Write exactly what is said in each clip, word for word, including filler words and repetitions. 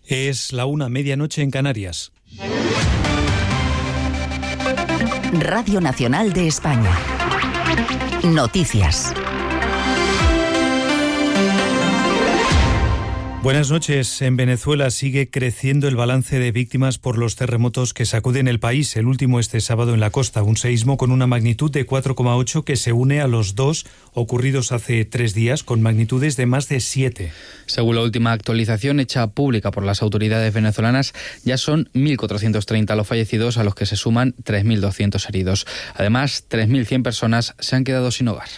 Es la una, medianoche en Canarias. Radio Nacional de España. Noticias. Buenas noches. En Venezuela sigue creciendo el balance de víctimas por los terremotos que sacuden el país. El último este sábado en la costa, un seísmo con una magnitud de cuatro coma ocho que se une a los dos ocurridos hace tres días con magnitudes de más de siete. Según la última actualización hecha pública por las autoridades venezolanas, ya son mil cuatrocientos treinta los fallecidos, a los que se suman tres mil doscientos heridos. Además, tres mil cien personas se han quedado sin hogar.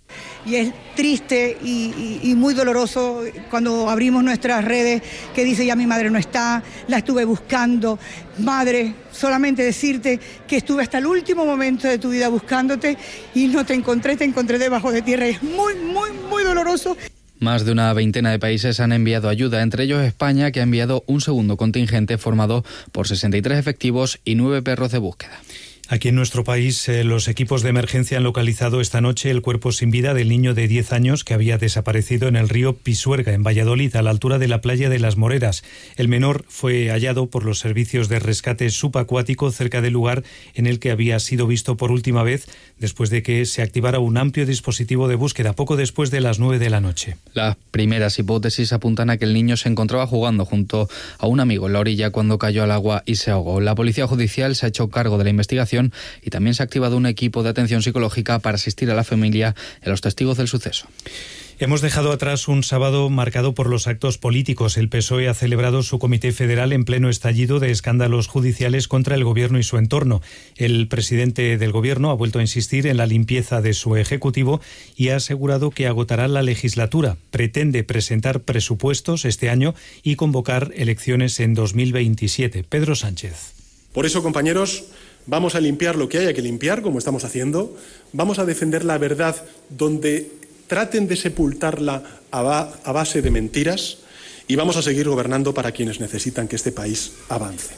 Y es triste y, y, y muy doloroso cuando abrimos nuestras redes que dice ya mi madre no está, la estuve buscando. Madre, solamente decirte que estuve hasta el último momento de tu vida buscándote y no te encontré, te encontré debajo de tierra. Es muy, muy, muy doloroso. Más de una veintena de países han enviado ayuda, entre ellos España, que ha enviado un segundo contingente formado por sesenta y tres efectivos y nueve perros de búsqueda. Aquí en nuestro país, eh, los equipos de emergencia han localizado esta noche el cuerpo sin vida del niño de diez años que había desaparecido en el río Pisuerga, en Valladolid, a la altura de la playa de Las Moreras. El menor fue hallado por los servicios de rescate subacuático cerca del lugar en el que había sido visto por última vez, después de que se activara un amplio dispositivo de búsqueda, poco después de las nueve de la noche. Las primeras hipótesis apuntan a que el niño se encontraba jugando junto a un amigo en la orilla cuando cayó al agua y se ahogó. La Policía Judicial se ha hecho cargo de la investigación y también se ha activado un equipo de atención psicológica para asistir a la familia y a los testigos del suceso. Hemos dejado atrás un sábado marcado por los actos políticos. El P S O E ha celebrado su comité federal en pleno estallido de escándalos judiciales contra el gobierno y su entorno. El presidente del gobierno ha vuelto a insistir en la limpieza de su ejecutivo y ha asegurado que agotará la legislatura. Pretende presentar presupuestos este año y convocar elecciones en dos mil veintisiete. Pedro Sánchez. Por eso, compañeros, vamos a limpiar lo que haya que limpiar, como estamos haciendo. Vamos a defender la verdad donde traten de sepultarla a, ba- a base de mentiras. Y vamos a seguir gobernando para quienes necesitan que este país avance.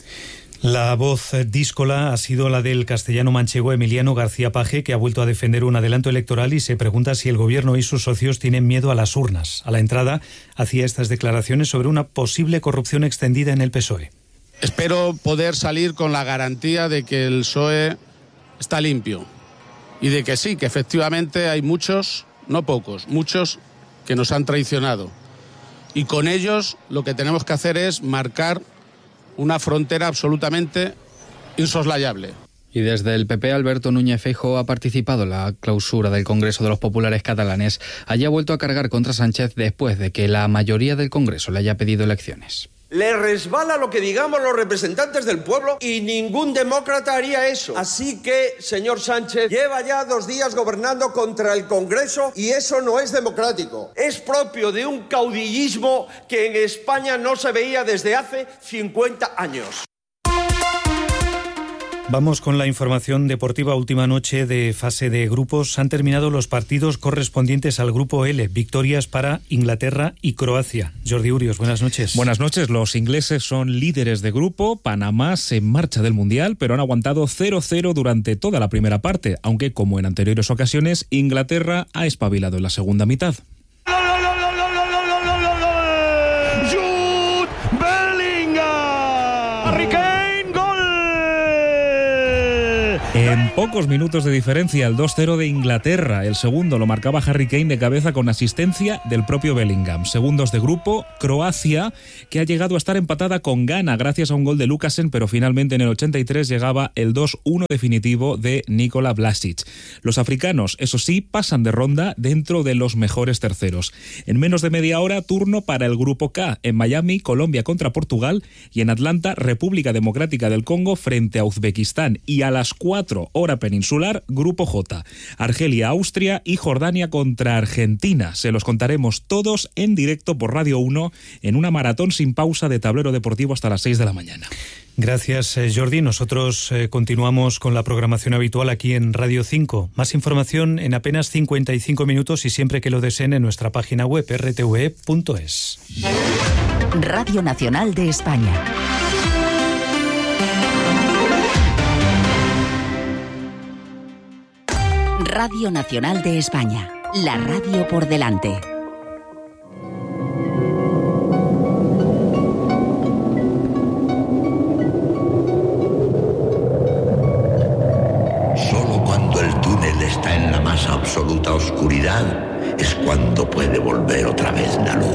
La voz díscola ha sido la del castellano manchego Emiliano García Paje, que ha vuelto a defender un adelanto electoral y se pregunta si el gobierno y sus socios tienen miedo a las urnas. A la entrada hacía estas declaraciones sobre una posible corrupción extendida en el P S O E. Espero poder salir con la garantía de que el P S O E está limpio y de que sí, que efectivamente hay muchos, no pocos, muchos que nos han traicionado. Y con ellos lo que tenemos que hacer es marcar una frontera absolutamente insoslayable. Y desde el P P, Alberto Núñez Feijóo ha participado en la clausura del Congreso de los Populares catalanes. Allí ha vuelto a cargar contra Sánchez después de que la mayoría del Congreso le haya pedido elecciones. Le resbala lo que digamos los representantes del pueblo y ningún demócrata haría eso. Así que, señor Sánchez, lleva ya dos días gobernando contra el Congreso y eso no es democrático. Es propio de un caudillismo que en España no se veía desde hace cincuenta años. Vamos con la información deportiva. Última noche de fase de grupos. Han terminado los partidos correspondientes al grupo L. Victorias para Inglaterra y Croacia. Jordi Urios, buenas noches. Buenas noches. Los ingleses son líderes de grupo. Panamá se marcha del Mundial, pero han aguantado cero cero durante toda la primera parte, aunque, como en anteriores ocasiones, Inglaterra ha espabilado en la segunda mitad. Jude Bellingham. Harry Kane. En pocos minutos de diferencia, el dos cero de Inglaterra. El segundo lo marcaba Harry Kane de cabeza con asistencia del propio Bellingham. Segundos de grupo, Croacia, que ha llegado a estar empatada con Ghana gracias a un gol de Lukasen, pero finalmente en el ochenta y tres llegaba el dos uno definitivo de Nikola Vlasic. Los africanos, eso sí, pasan de ronda dentro de los mejores terceros. En menos de media hora, turno para el grupo K. En Miami, Colombia contra Portugal, y en Atlanta, República Democrática del Congo frente a Uzbekistán. Y a las cuatro, hora peninsular, grupo J. Argelia, Austria y Jordania contra Argentina. Se los contaremos todos en directo por Radio uno en una maratón sin pausa de tablero deportivo hasta las seis de la mañana. Gracias, Jordi. Nosotros eh, continuamos con la programación habitual aquí en Radio cinco. Más información en apenas cincuenta y cinco minutos y siempre que lo deseen en nuestra página web r t v e punto es. Radio Nacional de España. Radio Nacional de España. La radio por delante. está en la más absoluta oscuridad, es cuando puede volver otra vez la luz.